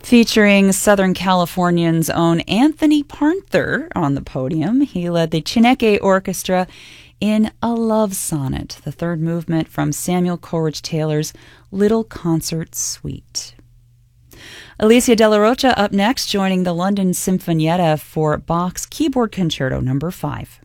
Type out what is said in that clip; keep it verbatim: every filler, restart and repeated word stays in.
Featuring Southern Californian's own Anthony Parnther on the podium, he led the Chineke Orchestra in A Love Sonnet, the third movement from Samuel Coleridge Taylor's Little Concert Suite. Alicia De La Rocha up next, joining the London Sinfonietta for Bach's Keyboard Concerto number five.